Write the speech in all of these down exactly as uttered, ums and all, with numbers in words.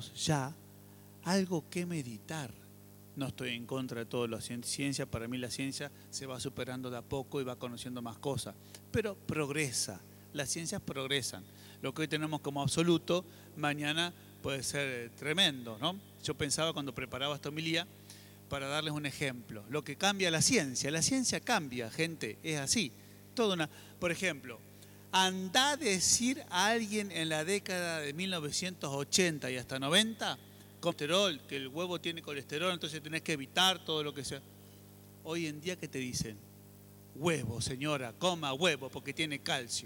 tenemos ya algo que meditar. No estoy en contra de todo la ciencia, para mí la ciencia se va superando de a poco y va conociendo más cosas, pero progresa, las ciencias progresan. Lo que hoy tenemos como absoluto, mañana puede ser tremendo, ¿no? Yo pensaba cuando preparaba esta homilía, para darles un ejemplo, lo que cambia la ciencia, la ciencia cambia, gente, es así. Toda una, por ejemplo, andá a decir a alguien en la década de mil novecientos ochenta y hasta noventa, colesterol, que el huevo tiene colesterol, entonces tenés que evitar todo lo que sea. Hoy en día, ¿qué te dicen? Huevo, señora, coma huevo porque tiene calcio.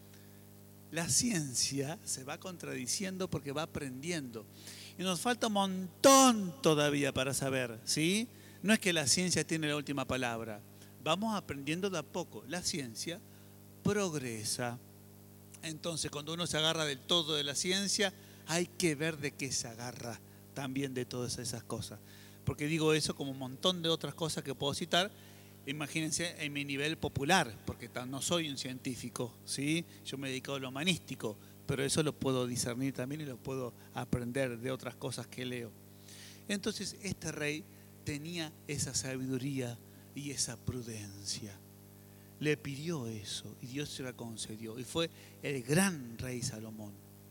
La ciencia se va contradiciendo porque va aprendiendo. Y nos falta un montón todavía para saber, ¿sí? No es que la ciencia tiene la última palabra. Vamos aprendiendo de a poco. La ciencia progresa. Entonces, cuando uno se agarra del todo de la ciencia, hay que ver de qué se agarra también de todas esas cosas. Porque digo eso como un montón de otras cosas que puedo citar. Imagínense en mi nivel popular, porque no soy un científico, ¿sí? Yo me dedico a lo humanístico, pero eso lo puedo discernir también y lo puedo aprender de otras cosas que leo. Entonces este rey tenía esa sabiduría y esa prudencia. Le pidió eso y Dios se la concedió. Y fue el gran rey Salomón.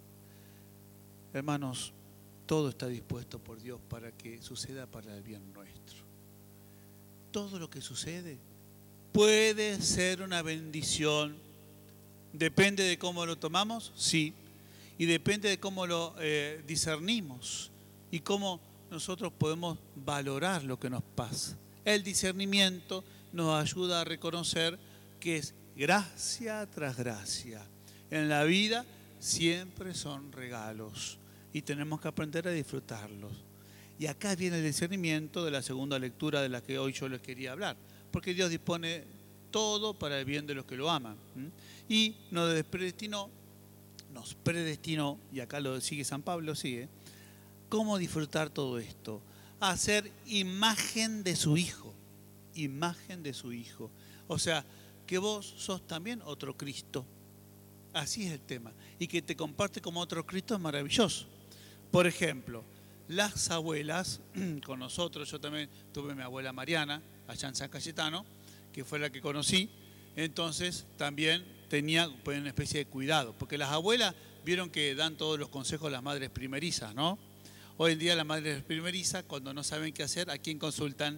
Hermanos, todo está dispuesto por Dios para que suceda para el bien nuestro. Todo lo que sucede puede ser una bendición. ¿Depende de cómo lo tomamos? Sí. Y depende de cómo lo eh, discernimos y cómo nosotros podemos valorar lo que nos pasa. El discernimiento nos ayuda a reconocer que es gracia tras gracia. En la vida siempre son regalos y tenemos que aprender a disfrutarlos. Y acá viene el discernimiento de la segunda lectura de la que hoy yo les quería hablar, porque Dios dispone todo para el bien de los que lo aman. Y nos predestinó, nos predestinó, y acá lo sigue San Pablo, sigue, ¿cómo disfrutar todo esto? Hacer imagen de su Hijo, imagen de su Hijo. O sea, que vos sos también otro Cristo. Así es el tema. Y que te comparte como otro Cristo es maravilloso. Por ejemplo, las abuelas con nosotros, yo también tuve mi abuela Mariana, allá en San Cayetano, que fue la que conocí, entonces también tenía una especie de cuidado, porque las abuelas vieron que dan todos los consejos a las madres primerizas, ¿no? Hoy en día las madres primerizas, cuando no saben qué hacer, ¿a quién consultan?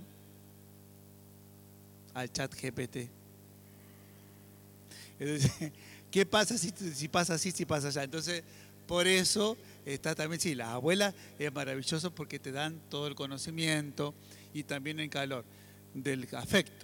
Al chat G P T. Entonces, ¿qué pasa si, si pasa así, si pasa allá? Entonces, por eso está también, sí, las abuelas es maravilloso porque te dan todo el conocimiento y también el calor del afecto.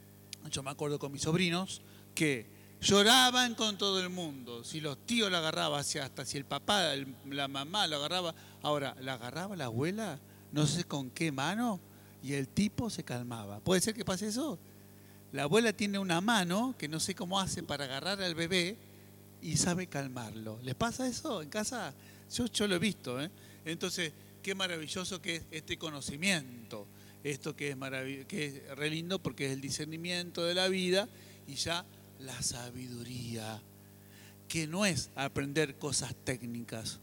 Yo me acuerdo con mis sobrinos que lloraban con todo el mundo. Si los tíos la agarraban, hasta si el papá, el, la mamá la agarraba. Ahora, la agarraba la abuela, no sé con qué mano, y el tipo se calmaba. ¿Puede ser que pase eso? La abuela tiene una mano que no sé cómo hace para agarrar al bebé y sabe calmarlo. ¿Les pasa eso en casa? Yo, yo lo he visto, ¿eh? Entonces, qué maravilloso que es este conocimiento. Esto que es, marav- que es re lindo porque es el discernimiento de la vida y ya la sabiduría, que no es aprender cosas técnicas,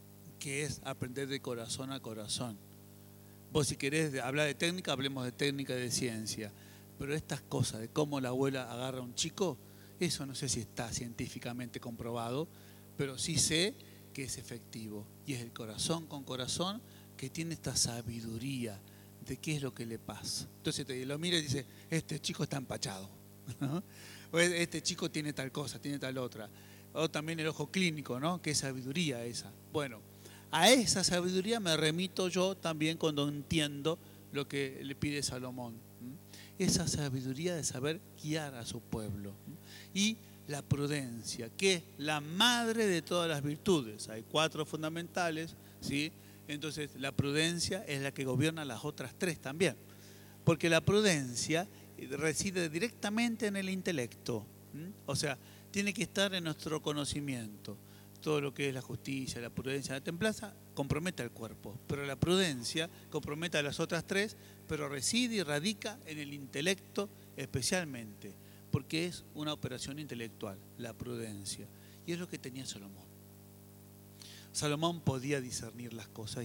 que es aprender de corazón a corazón. Vos si querés hablar de técnica, hablemos de técnica y de ciencia. Pero estas cosas de cómo la abuela agarra a un chico, eso no sé si está científicamente comprobado, pero sí sé que es efectivo. Y es el corazón con corazón que tiene esta sabiduría de qué es lo que le pasa. Entonces te lo mira y dice, este chico está empachado, ¿no? O este chico tiene tal cosa, tiene tal otra. O también el ojo clínico, ¿no? Qué sabiduría esa. Bueno, a esa sabiduría me remito yo también cuando entiendo lo que le pide Salomón. Esa sabiduría de saber guiar a su pueblo. Y la prudencia, que es la madre de todas las virtudes. Hay cuatro fundamentales, ¿sí? Entonces la prudencia es la que gobierna las otras tres también. Porque la prudencia reside directamente en el intelecto. ¿Mm? O sea, tiene que estar en nuestro conocimiento. Todo lo que es la justicia, la prudencia, la templanza, compromete al cuerpo. Pero la prudencia compromete a las otras tres, pero reside y radica en el intelecto especialmente. Porque es una operación intelectual, la prudencia. Y es lo que tenía Salomón. Salomón podía discernir las cosas.